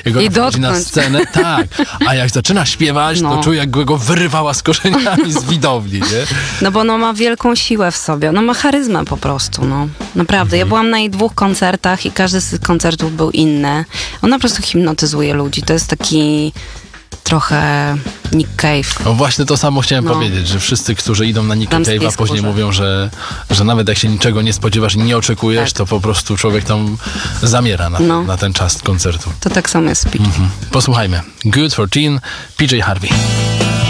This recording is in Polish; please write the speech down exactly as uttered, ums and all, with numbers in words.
jak ona I wchodzi na dotknąć. scenę, tak, a jak zaczyna śpiewać, No. to czuję, jakby go wyrywała z korzeniami z widowni, nie? No bo ona ma wielką siłę w sobie. Ona ma charyzmę po prostu, no. Naprawdę. Ja byłam na jej dwóch koncertach i każdy z tych koncertów był inny. Ona po prostu hipnotyzuje ludzi. To jest taki trochę Nick Cave. No właśnie to samo chciałem No. powiedzieć, że wszyscy, którzy idą na Nicka Damskiej Cave'a, później skórze. mówią, że, że nawet jak się niczego nie spodziewasz i nie oczekujesz, Tak. to po prostu człowiek tam zamiera na, No. na ten czas koncertu. To tak samo jest z P J. Mhm. Posłuchajmy. Good for Teen, P J Harvey.